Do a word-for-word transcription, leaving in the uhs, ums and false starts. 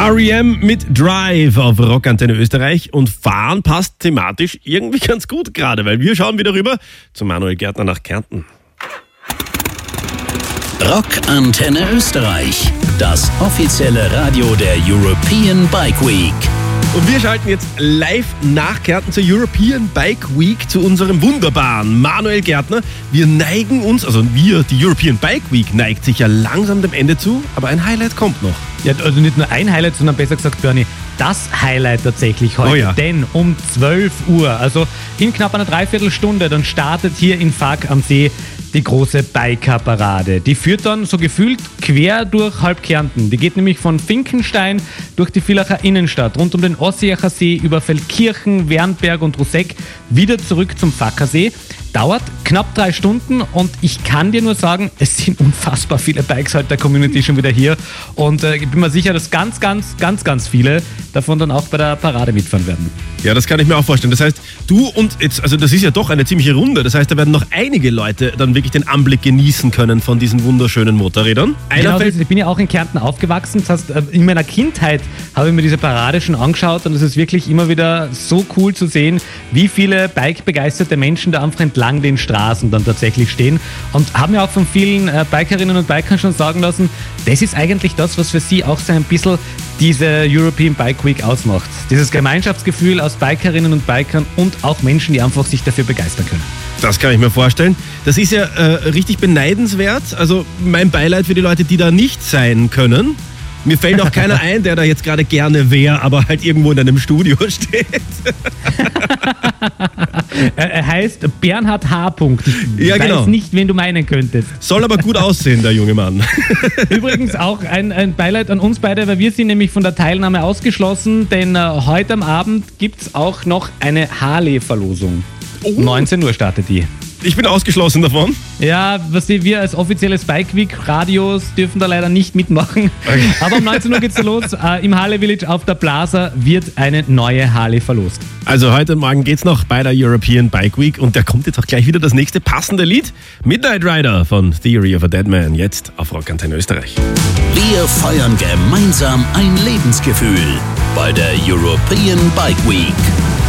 R E M mit Drive auf Rockantenne Österreich, und fahren passt thematisch irgendwie ganz gut gerade, weil wir schauen wieder rüber zu Manuel Gärtner nach Kärnten. Rockantenne Österreich, das offizielle Radio der European Bike Week. Und wir schalten jetzt live nach Kärnten zur European Bike Week zu unserem wunderbaren Manuel Gärtner. Wir neigen uns, also wir, die European Bike Week neigt sich ja langsam dem Ende zu, aber ein Highlight kommt noch. Ja, also nicht nur ein Highlight, sondern besser gesagt, Bernie, das Highlight tatsächlich heute. Oh ja. Denn um zwölf Uhr, also in knapp einer Dreiviertelstunde, dann startet hier in Fag am See die große Biker-Parade. Die führt dann so gefühlt quer durch halb Kärnten. Die geht nämlich von Finkenstein durch die Villacher Innenstadt, rund um den Ossiacher See, über Feldkirchen, Wernberg und Russeck, wieder zurück zum Fackersee. Dauert knapp drei Stunden und ich kann dir nur sagen, es sind unfassbar viele Bikes heute der Community schon wieder hier, und äh, ich bin mir sicher, dass ganz, ganz, ganz, ganz viele davon dann auch bei der Parade mitfahren werden. Ja, das kann ich mir auch vorstellen. Das heißt, du und jetzt, also das ist ja doch eine ziemliche Runde. Das heißt, da werden noch einige Leute dann wirklich den Anblick genießen können von diesen wunderschönen Motorrädern. Einer Genau, fällt, ich bin ja auch in Kärnten aufgewachsen. Das heißt, in meiner Kindheit habe ich mir diese Parade schon angeschaut, und es ist wirklich immer wieder so cool zu sehen, wie viele bike-begeisterte Menschen da einfach entlang den Straßen dann tatsächlich stehen, und haben ja auch von vielen äh, Bikerinnen und Bikern schon sagen lassen, das ist eigentlich das, was für sie auch so ein bisschen diese European Bike Week ausmacht. Dieses Gemeinschaftsgefühl aus Bikerinnen und Bikern und auch Menschen, die einfach sich dafür begeistern können. das kann ich mir vorstellen. Das ist ja äh, richtig beneidenswert. Also mein Beileid für die Leute, die da nicht sein können. Mir fällt auch keiner ein, der da jetzt gerade gerne wäre, aber halt irgendwo in einem Studio steht. Er heißt Bernhard H. Ich ja, weiß genau. nicht, wen du meinen könntest. Soll aber gut aussehen, der junge Mann. Übrigens auch ein, ein Beileid an uns beide, weil wir sind nämlich von der Teilnahme ausgeschlossen, denn äh, heute am Abend gibt es auch noch eine Harley-Verlosung. Oh. neunzehn Uhr startet die. Ich bin ausgeschlossen davon. Ja, was wir als offizielles Bike Week Radios dürfen da leider nicht mitmachen. Okay. Aber um neunzehn Uhr geht's da los. Äh, Im Harley Village auf der Plaza wird eine neue Harley verlost. Also heute Morgen geht's noch bei der European Bike Week, und da kommt jetzt auch gleich wieder das nächste passende Lied. Midnight Rider von Theory of a Deadman, jetzt auf Rockantenne Österreich. Wir feiern gemeinsam ein Lebensgefühl bei der European Bike Week.